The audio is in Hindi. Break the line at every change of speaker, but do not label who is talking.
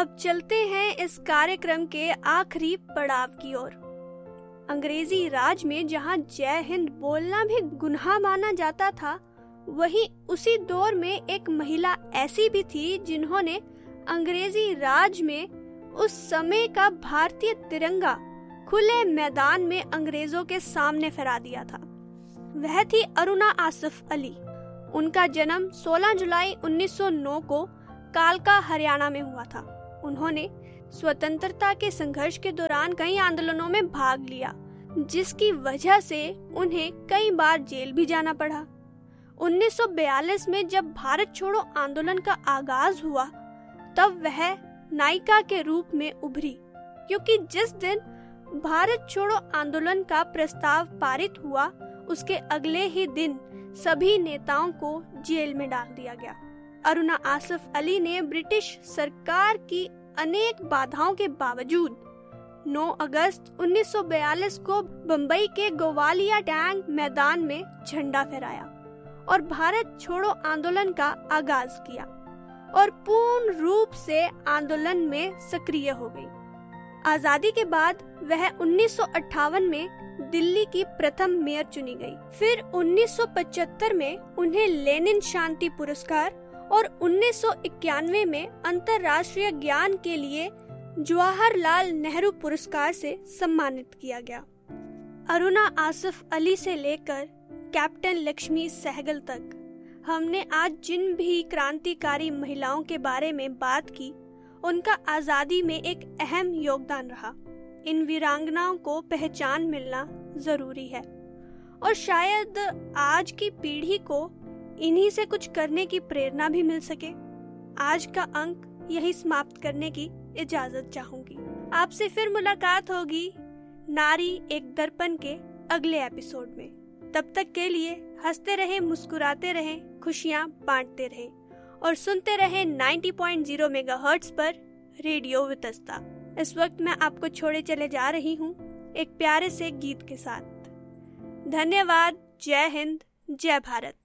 अब चलते हैं इस कार्यक्रम के आखिरी पड़ाव की ओर। अंग्रेजी राज में जहां जय हिंद बोलना भी गुनाह माना जाता था, वहीं उसी दौर में एक महिला ऐसी भी थी जिन्होंने अंग्रेजी राज में उस समय का भारतीय तिरंगा खुले मैदान में अंग्रेजों के सामने फहरा दिया था। वह थी अरुणा आसिफ अली। उनका जन्म 16 जुलाई 1909 को कालका हरियाणा में हुआ था। उन्होंने स्वतंत्रता के संघर्ष के दौरान कई आंदोलनों में भाग लिया, जिसकी वजह से उन्हें कई बार जेल भी जाना पड़ा। 1942 में जब भारत छोड़ो आंदोलन का आगाज हुआ, तब वह नायिका के रूप में उभरी, क्योंकि जिस दिन भारत छोड़ो आंदोलन का प्रस्ताव पारित हुआ, उसके अगले ही दिन सभी नेताओं को जेल में डाल दिया गया। अरुणा आसिफ अली ने ब्रिटिश सरकार की अनेक बाधाओं के बावजूद 9 अगस्त 1942 को बंबई के गोवालिया टैंक मैदान में झंडा फहराया और भारत छोड़ो आंदोलन का आगाज किया और पूर्ण रूप से आंदोलन में सक्रिय हो गई। आजादी के बाद वह 1958 में दिल्ली की प्रथम मेयर चुनी गई। फिर 1975 में उन्हें लेनिन शांति पुरस्कार और 1991 में अंतर्राष्ट्रीय ज्ञान के लिए जवाहरलाल नेहरू पुरस्कार से सम्मानित किया गया। अरुणा आसिफ अली से लेकर कैप्टन लक्ष्मी सहगल तक हमने आज जिन भी क्रांतिकारी महिलाओं के बारे में बात की, उनका आजादी में एक अहम योगदान रहा। इन वीरांगनाओं को पहचान मिलना जरूरी है और शायद आज की पीढ़ी को इन्हीं से कुछ करने की प्रेरणा भी मिल सके। आज का अंक यही समाप्त करने की इजाजत चाहूंगी। आपसे फिर मुलाकात होगी नारी एक दर्पण के अगले एपिसोड में। तब तक के लिए हंसते रहें, मुस्कुराते रहें, खुशियां बांटते रहें और सुनते रहें 90.0 मेगाहर्ट्ज पर रेडियो वितस्ता। इस वक्त मैं आपको छोड़े चले जा रही हूँ एक प्यारे से गीत के साथ। धन्यवाद। जय हिंद, जय भारत।